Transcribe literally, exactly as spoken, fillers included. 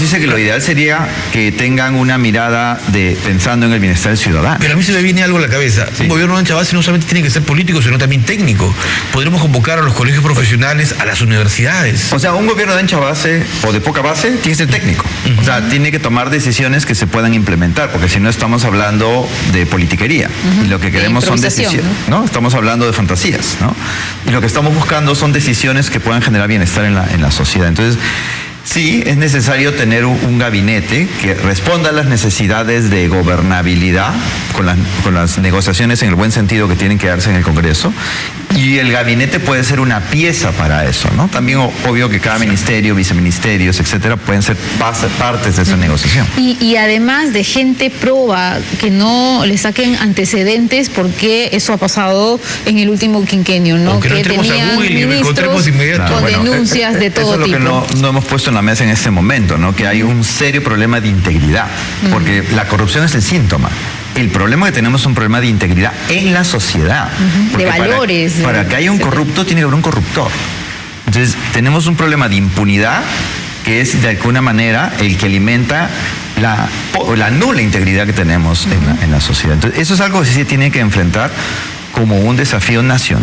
dice que lo ideal sería que tengan una mirada de pensando en el bienestar del ciudadano. Pero a mí se me viene algo a la cabeza. Sí. Un gobierno de ancha base no solamente tiene que ser político, sino también técnico. Podremos convocar a los colegios profesionales, a las universidades. O sea, un gobierno de ancha base o de poca base tiene que ser técnico. Uh-huh. O sea, tiene que tomar decisiones que se puedan implementar, porque si no estamos hablando de politiquería. Uh-huh. Y lo que queremos son decisiones, ¿no? ¿no? Estamos hablando de fantasías, ¿no? Y lo que estamos buscando son decisiones que puedan generar bienestar en la, en la sociedad. Entonces, sí, es necesario tener un, un gabinete que responda a las necesidades de gobernabilidad con, la, con las negociaciones en el buen sentido que tienen que darse en el Congreso, y el gabinete puede ser una pieza para eso, ¿no? También obvio que cada ministerio, viceministerios, etcétera, pueden ser partes de esa negociación. Y, y además de gente proba, que no le saquen antecedentes, porque eso ha pasado en el último quinquenio, ¿no? Aunque que no tenían a Google y ministros inmediato. con bueno, denuncias de todo tipo. Eso es lo tipo. que no, no hemos puesto en la mesa en este momento, ¿no? Que hay un serio problema de integridad, porque uh-huh. la corrupción es el síntoma. El problema que tenemos es un problema de integridad en la sociedad. Uh-huh. De valores. Para, para que haya un corrupto tiene que haber un corruptor. Entonces tenemos un problema de impunidad que es de alguna manera el que alimenta la, la nula integridad que tenemos uh-huh. en, la, en la sociedad. Entonces eso es algo que sí se tiene que enfrentar como un desafío nacional.